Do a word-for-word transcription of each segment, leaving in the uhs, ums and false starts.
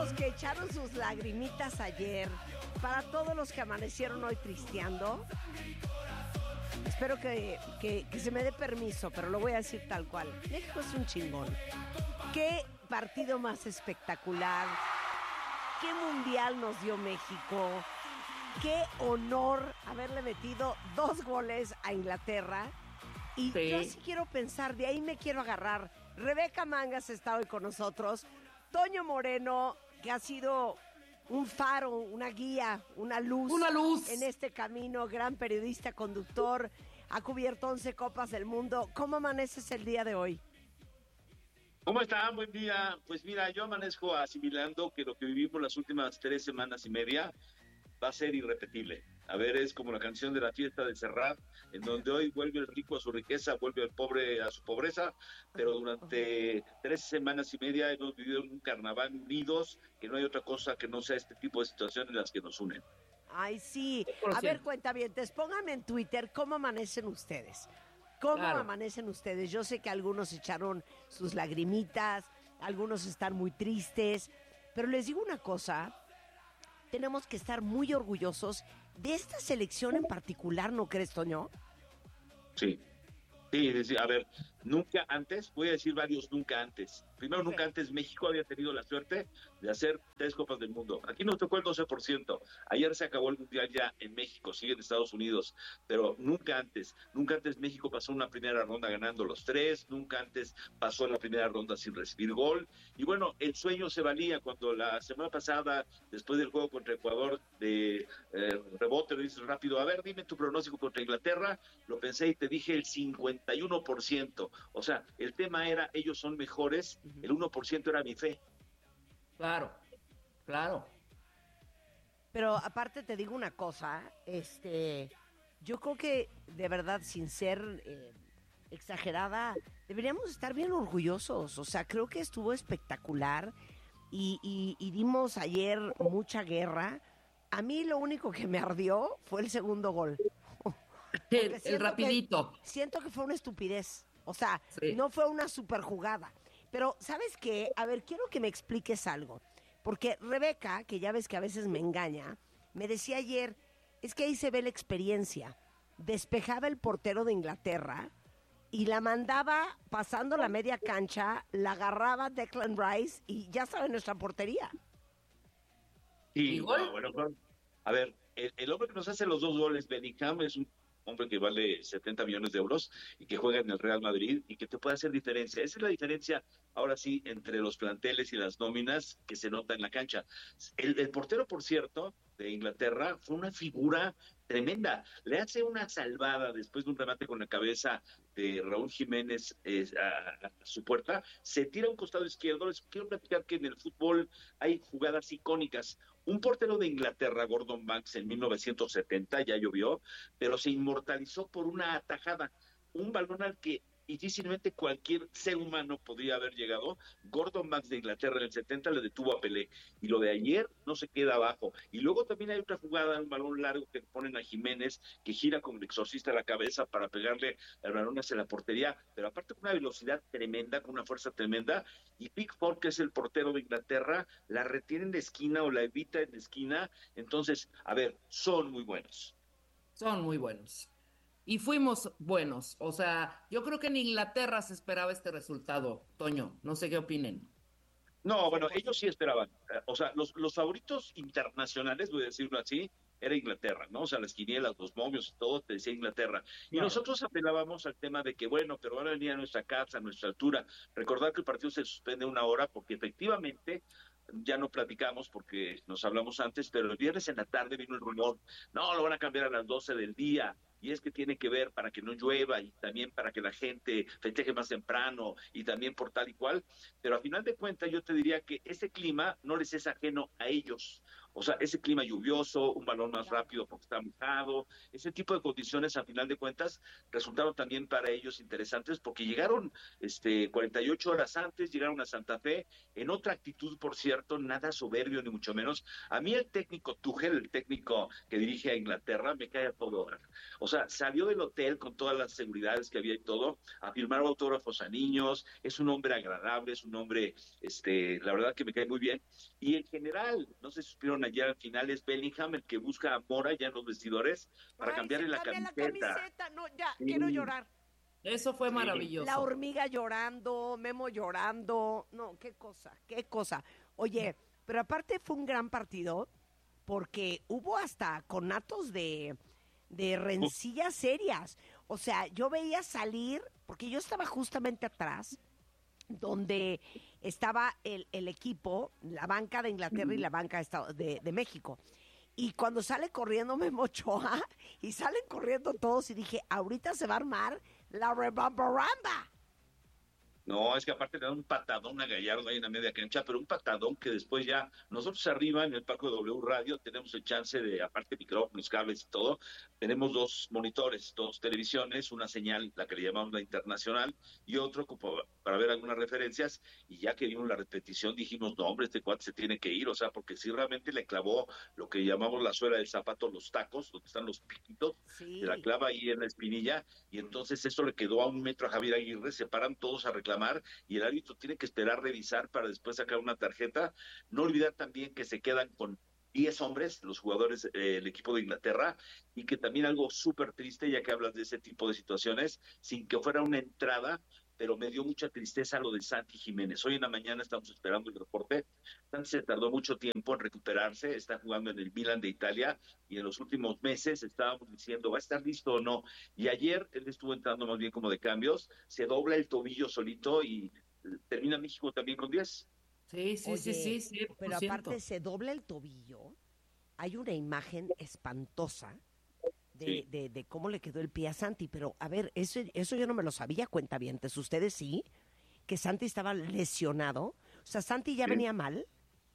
los que echaron sus lagrimitas ayer, para todos los que amanecieron hoy tristeando, espero que, que, que se me dé permiso, pero lo voy a decir tal cual. México es un chingón. Qué partido más espectacular. Qué mundial nos dio México. Qué honor haberle metido dos goles a Inglaterra. Y sí. Yo sí quiero pensar, de ahí me quiero agarrar. Rebeca Mangas está hoy con nosotros. Toño Moreno, que ha sido un faro, una guía, una luz. Una luz. En este camino, gran periodista, conductor. Ha cubierto once Copas del Mundo. ¿Cómo amaneces el día de hoy? ¿Cómo están? Buen día. Pues mira, yo amanezco asimilando que lo que vivimos las últimas tres semanas y media va a ser irrepetible. A ver, es como la canción de la fiesta de Serrat, en donde hoy vuelve el rico a su riqueza, vuelve el pobre a su pobreza, pero durante tres semanas y media hemos vivido un carnaval unidos, que no hay otra cosa que no sea este tipo de situaciones las que nos unen. Ay, sí. A ver, cuentavientes, pónganme en Twitter cómo amanecen ustedes. ¿Cómo claro. amanecen ustedes? Yo sé que algunos echaron sus lagrimitas, algunos están muy tristes, pero les digo una cosa, tenemos que estar muy orgullosos de esta selección en particular, ¿no crees, Toño? Sí, sí, sí, a ver, nunca antes, voy a decir varios nunca antes. Primero, okay. nunca antes México había tenido la suerte de hacer tres Copas del Mundo. Aquí nos tocó el doce por ciento. Ayer se acabó el Mundial ya en México, sigue en Estados Unidos, pero nunca antes, nunca antes México pasó una primera ronda ganando los tres, nunca antes pasó la primera ronda sin recibir gol. Y bueno, el sueño se valía cuando la semana pasada, después del juego contra Ecuador, de eh, rebote, lo dices rápido, a ver, dime tu pronóstico contra Inglaterra, lo pensé y te dije el cincuenta y uno por ciento. O sea, el tema era, ellos son mejores, el uno por ciento era mi fe. Claro, claro. Pero aparte te digo una cosa, este, yo creo que de verdad, sin ser eh, exagerada, deberíamos estar bien orgullosos. O sea, creo que estuvo espectacular y, y, y dimos ayer mucha guerra. A mí lo único que me ardió fue el segundo gol. El, el rapidito. Que, siento que fue una estupidez. O sea, sí. no fue una super jugada. Pero, ¿sabes qué? A ver, quiero que me expliques algo. Porque Rebeca, que ya ves que a veces me engaña, me decía ayer, es que ahí se ve la experiencia. Despejaba el portero de Inglaterra y la mandaba pasando la media cancha, la agarraba Declan Rice y ya sabe nuestra portería. Sí, no, bueno, a ver, el, el hombre que nos hace los dos goles, Bellingham, es un hombre que vale setenta millones de euros y que juega en el Real Madrid y que te puede hacer diferencia. Esa es la diferencia, ahora sí, entre los planteles y las nóminas que se nota en la cancha. El, el portero, por cierto, de Inglaterra, fue una figura tremenda. Le hace una salvada después de un remate con la cabeza de Raúl Jiménez eh, a, a su puerta, se tira a un costado izquierdo. Les quiero platicar que en el fútbol hay jugadas icónicas. Un portero de Inglaterra, Gordon Banks, en mil novecientos setenta, ya llovió, pero se inmortalizó por una atajada, un balón al que difícilmente cualquier ser humano podría haber llegado. Gordon Banks de Inglaterra en el setenta le detuvo a Pelé, y lo de ayer no se queda abajo. Y luego también hay otra jugada, un balón largo que ponen a Jiménez, que gira como el exorcista a la cabeza para pegarle el balón hacia la portería, pero aparte con una velocidad tremenda, con una fuerza tremenda, y Pickford, que es el portero de Inglaterra, la retiene en la esquina o la evita en la esquina. Entonces, a ver, son muy buenos. Son muy buenos. Y fuimos buenos. O sea, yo creo que en Inglaterra se esperaba este resultado, Toño. No sé qué opinen. No, bueno, ellos sí esperaban. O sea, los, los favoritos internacionales, voy a decirlo así, era Inglaterra, ¿no? O sea, las quinielas, los momios y todo, te decía Inglaterra. Y claro, nosotros apelábamos al tema de que, bueno, pero van a venir a nuestra casa, a nuestra altura. Recordar que el partido se suspende una hora porque efectivamente ya no platicamos porque nos hablamos antes, pero el viernes en la tarde vino el rumor, no, lo van a cambiar a las doce del día, y es que tiene que ver para que no llueva y también para que la gente festeje más temprano y también por tal y cual, pero a final de cuentas yo te diría que ese clima no les es ajeno a ellos. O sea, ese clima lluvioso, un balón más rápido porque está mojado, ese tipo de condiciones a final de cuentas resultaron también para ellos interesantes porque llegaron este cuarenta y ocho horas antes, llegaron a Santa Fe en otra actitud, por cierto, nada soberbio ni mucho menos. A mí el técnico Tuchel, el técnico que dirige a Inglaterra, me cae a todo dar. O sea, sea, salió del hotel con todas las seguridades que había y todo, a firmar autógrafos a niños, es un hombre agradable, es un hombre, este, la verdad que me cae muy bien. Y en general, no sé si supieron ayer al final, es Bellingham el que busca a Mora ya en los vestidores para Ay, cambiarle se la cambia camiseta. la camiseta. No, ya, Sí. quiero llorar. Eso fue Sí. maravilloso. La hormiga llorando, Memo llorando. No, qué cosa, qué cosa. Oye, pero aparte fue un gran partido porque hubo hasta conatos de, de rencillas serias. O sea, yo veía salir, porque yo estaba justamente atrás, donde estaba el, el equipo, la banca de Inglaterra y la banca de, Estados- de, de México. Y cuando sale corriendo Memo Ochoa, y salen corriendo todos, y dije, ahorita se va a armar la rebambaramba. No, es que aparte le da un patadón a Gallardo ahí en la media cancha, pero un patadón que después ya, nosotros arriba en el palco de W Radio tenemos el chance de, aparte micrófonos, cables y todo, tenemos dos monitores, dos televisiones, una señal, la que le llamamos la internacional, y otro como para ver algunas referencias, y ya que vimos la repetición dijimos, no hombre, este cuate se tiene que ir, o sea, porque sí realmente le clavó lo que llamamos la suela del zapato, los tacos, donde están los piquitos, Sí. se la clava ahí en la espinilla, y entonces eso le quedó a un metro a Javier Aguirre, se paran todos a reclamar, y el árbitro tiene que esperar revisar para después sacar una tarjeta. No olvidar también que se quedan con diez hombres, los jugadores, eh, el equipo de Inglaterra, y que también algo súper triste, ya que hablas de ese tipo de situaciones, sin que fuera una entrada, pero me dio mucha tristeza lo de Santi Jiménez. Hoy en la mañana estamos esperando el reporte. Santi se tardó mucho tiempo en recuperarse, está jugando en el Milan de Italia, y en los últimos meses estábamos diciendo, ¿va a estar listo o no? Y ayer él estuvo entrando más bien como de cambios, se dobla el tobillo solito y termina México también con diez. Sí, sí, Oye, sí, sí, sí. pero aparte se dobla el tobillo. Hay una imagen espantosa de, Sí. de, de cómo le quedó el pie a Santi, pero a ver, eso, eso yo no me lo sabía, cuentavientes. ¿Ustedes sí? Que Santi estaba lesionado. O sea, Santi ya Sí. venía mal.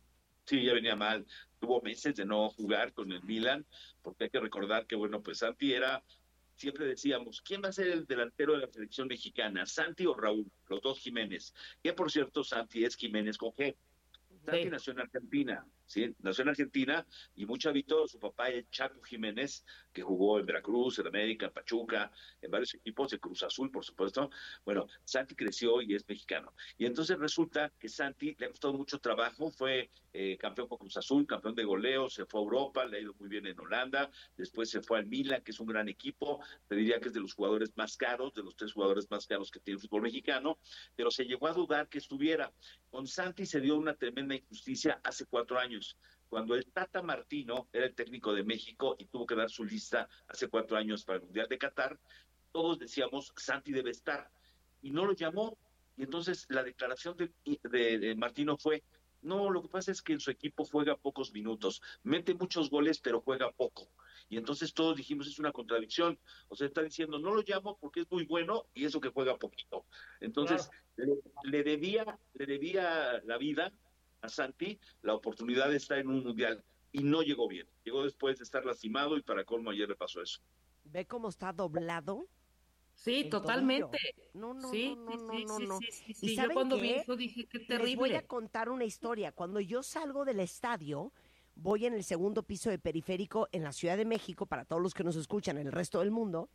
Sí, ya venía mal. Tuvo meses de no jugar con el Milan, porque hay que recordar que, bueno, pues Santi era, siempre decíamos, ¿quién va a ser el delantero de la selección mexicana? ¿Santi o Raúl? Los dos Jiménez. Que por cierto, Santi es Jiménez con G. Santi Sí. nació en Argentina, ¿sí? Nació en Argentina y muy chavito, su papá es Chaco Jiménez, que jugó en Veracruz, en América, en Pachuca, en varios equipos, en Cruz Azul, por supuesto. Bueno, Santi creció y es mexicano. Y entonces resulta que Santi le ha costado mucho trabajo, fue eh, campeón con Cruz Azul, campeón de goleo, se fue a Europa, le ha ido muy bien en Holanda, después se fue al Milan, que es un gran equipo, te diría que es de los jugadores más caros, de los tres jugadores más caros que tiene el fútbol mexicano, pero se llegó a dudar que estuviera. Con Santi se dio una tremenda injusticia hace cuatro años, cuando el Tata Martino era el técnico de México y tuvo que dar su lista hace cuatro años para el Mundial de Qatar. Todos decíamos, Santi debe estar, y no lo llamó, y entonces la declaración de, de, de Martino fue, no, lo que pasa es que en su equipo juega pocos minutos, mete muchos goles, pero juega poco. Y entonces todos dijimos, es una contradicción. O sea, está diciendo, no lo llamo porque es muy bueno y eso que juega poquito. Entonces, Claro. le, le, debía, le debía la vida a Santi la oportunidad de estar en un mundial y no llegó bien. Llegó después de estar lastimado y para colmo ayer le pasó eso. ¿Ve cómo está doblado? Sí, el totalmente. tobillo? No, no, Sí, no, sí, no, sí, no, sí, no. sí, sí, ¿Y sí. Yo saben cuando vi qué? eso dije, qué Les voy a terrible. contar una historia. Cuando yo salgo del estadio, voy en el segundo piso de Periférico en la Ciudad de México, para todos los que nos escuchan en el resto del mundo,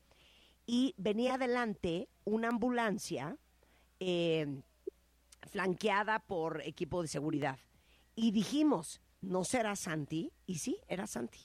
y venía adelante una ambulancia eh, flanqueada por equipo de seguridad. Y dijimos, ¿no será Santi? Y sí, era Santi.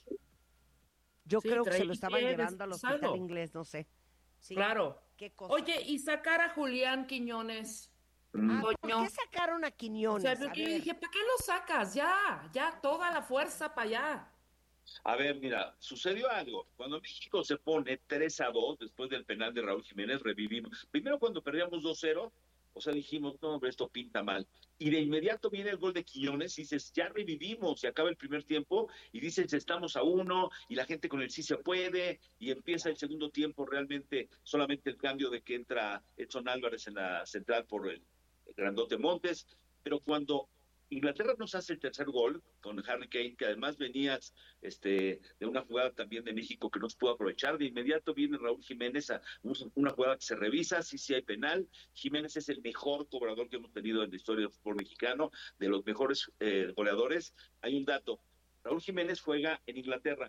Yo Sí, creo que se traía lo el estaban pie llevando al hospital destrozado. inglés, no sé. Sí, Claro. qué cosa. Oye, y sacar a Julián Quiñones, Ah, ¿por Toño. qué sacaron a O sea, Quiñones? A porque yo ver. dije, ¿para qué lo sacas? Ya, ya, toda la fuerza para allá. A ver, mira, sucedió algo. Cuando México se pone tres a dos después del penal de Raúl Jiménez, revivimos. Primero cuando perdíamos dos cero, o sea, dijimos, no, hombre, esto pinta mal. Y de inmediato viene el gol de Quiñones y dices, ya revivimos, y acaba el primer tiempo, y dices, estamos a uno, y la gente con el sí se puede, y empieza el segundo tiempo realmente solamente el cambio de que entra Edson Álvarez en la central por el, el grandote Montes, pero cuando Inglaterra nos hace el tercer gol con Harry Kane, que además venías este, de una jugada también de México que no se pudo aprovechar. De inmediato viene Raúl Jiménez a una jugada que se revisa, sí, sí hay penal. Jiménez es el mejor cobrador que hemos tenido en la historia del fútbol mexicano, de los mejores eh, goleadores. Hay un dato, Raúl Jiménez juega en Inglaterra,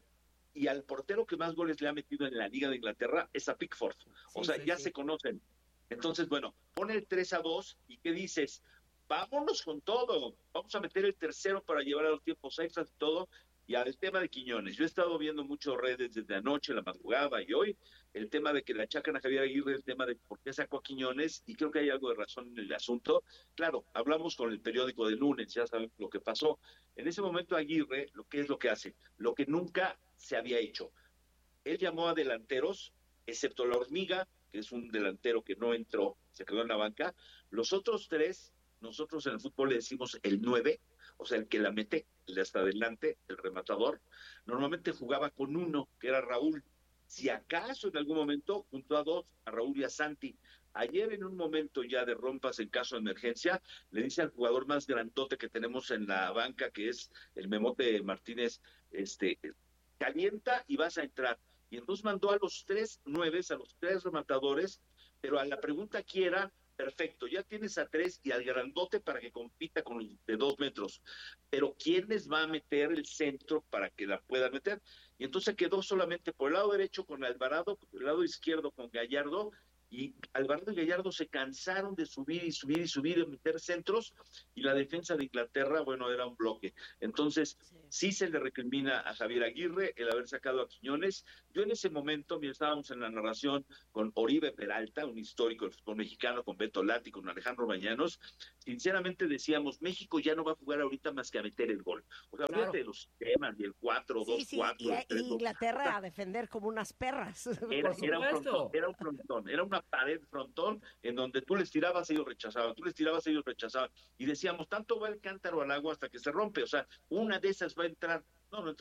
y al portero que más goles le ha metido en la Liga de Inglaterra es a Pickford. O Sí, sea, sí, ya sí. se conocen. Entonces, bueno, pone el tres a dos y ¿qué dices? Vámonos con todo. Vamos a meter el tercero para llevar a los tiempos extras y todo. Y al tema de Quiñones, yo he estado viendo muchas redes desde anoche, la madrugada y hoy, el tema de que le achacan a Javier Aguirre, el tema de por qué sacó a Quiñones, y creo que hay algo de razón en el asunto. Claro, hablamos con el periódico de lunes, ya saben lo que pasó. En ese momento Aguirre, lo que es lo que hace, lo que nunca se había hecho. Él llamó a delanteros, excepto la Hormiga, que es un delantero que no entró, se quedó en la banca. Los otros tres, nosotros en el fútbol le decimos el nueve, o sea, el que la mete, el de hasta adelante, el rematador. Normalmente jugaba con uno, que era Raúl. Si acaso en algún momento juntó a dos, a Raúl y a Santi. Ayer en un momento ya de rompas en caso de emergencia, le dice al jugador más grandote que tenemos en la banca, que es el Memote Martínez, este, calienta y vas a entrar. Y entonces mandó a los tres nueves, a los tres rematadores, pero a la pregunta que era, perfecto, ya tienes a tres y al grandote para que compita con los de dos metros, pero ¿quién les va a meter el centro para que la pueda meter? Y entonces quedó solamente por el lado derecho con Alvarado, por el lado izquierdo con Gallardo, y Alvarado y Gallardo se cansaron de subir y subir y subir y meter centros, y la defensa de Inglaterra, bueno, era un bloque. Entonces, sí, sí se le recrimina a Javier Aguirre el haber sacado a Quiñones. Yo en ese momento, mientras estábamos en la narración con Oribe Peralta, un histórico del fútbol mexicano, con Beto Lati, con Alejandro Bañanos, sinceramente decíamos, México ya no va a jugar ahorita más que a meter el gol. O sea, claro, de los temas, del cuatro dos cuatro. Sí, sí, y, y Inglaterra o sea, a defender como unas perras. Era, era, un frontón, era un frontón, era una pared frontón en donde tú les tirabas, ellos rechazaban, tú les tirabas, ellos rechazaban. Y decíamos, tanto va el cántaro al agua hasta que se rompe, o sea, una de esas va a entrar. No, no